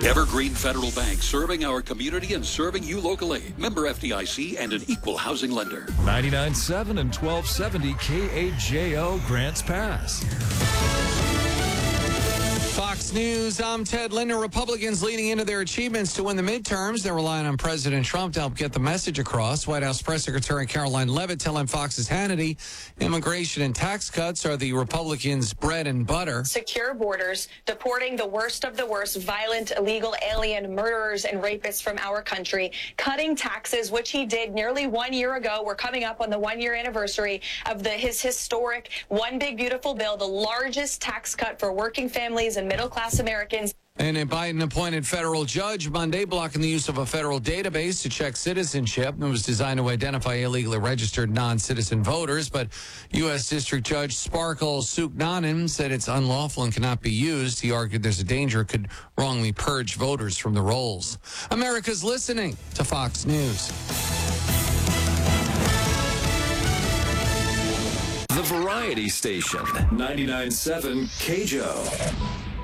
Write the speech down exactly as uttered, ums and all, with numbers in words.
Evergreen Federal Bank, serving our community and serving you locally. Member F D I C and an equal housing lender. ninety-nine point seven and twelve seventy K A J O Grants Pass. Fox News, I'm Ted Linder. Republicans leading into their achievements to win the midterms. They're relying on President Trump to help get the message across. White House Press Secretary Caroline Leavitt telling Fox's Hannity immigration and tax cuts are the Republicans' bread and butter. Secure borders, deporting the worst of the worst, violent, illegal alien murderers and rapists from our country, cutting taxes, which he did nearly one year ago. We're coming up on the one-year anniversary of the his historic One Big Beautiful Bill, the largest tax cut for working families and middle-class Americans. And a Biden-appointed federal judge Monday blocking the use of a federal database to check citizenship. It was designed to identify illegally registered non-citizen voters, but U S. District Judge Sparkle Sooknanen said it's unlawful and cannot be used. He argued there's a danger it could wrongly purge voters from the rolls. America's listening to Fox News. The Variety Station, ninety-nine point seven K J O.